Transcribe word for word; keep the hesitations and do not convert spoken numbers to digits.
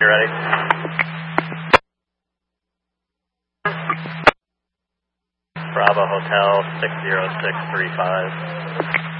You ready? Bravo Hotel six zero six three five.